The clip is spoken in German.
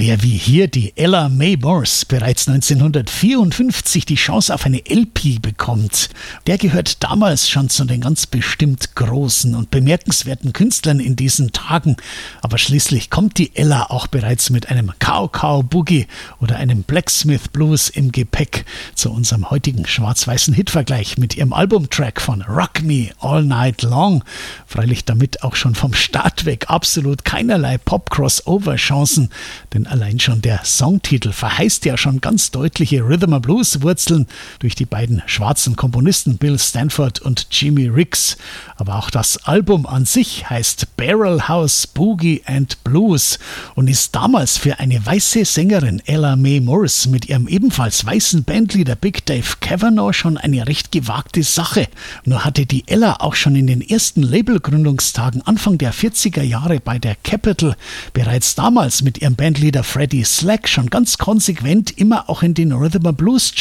Wer wie hier die Ella Mae Morse bereits 1954 die Chance auf eine LP bekommt, der gehört damals schon zu den ganz bestimmt großen und bemerkenswerten Künstlern in diesen Tagen. Aber schließlich kommt die Ella auch bereits mit einem Cow Cow Boogie oder einem Blacksmith Blues im Gepäck zu unserem heutigen schwarz-weißen Hitvergleich mit ihrem Albumtrack von Rock Me All Night Long. Freilich damit auch schon vom Start weg absolut keinerlei Pop-Crossover-Chancen, denn allein schon der Songtitel verheißt ja schon ganz deutliche Rhythm-and-Blues-Wurzeln durch die beiden schwarzen Komponisten Bill Stanford und Jimmy Riggs. Aber auch das Album an sich heißt Barrel House Boogie and Blues und ist damals für eine weiße Sängerin Ella Mae Morse mit ihrem ebenfalls weißen Bandleader Big Dave Cavanaugh schon eine recht gewagte Sache. Nur hatte die Ella auch schon in den ersten Labelgründungstagen Anfang der 40er Jahre bei der Capitol bereits damals mit ihrem Bandleader Freddie Slack schon ganz konsequent immer auch in den Rhythm and Blues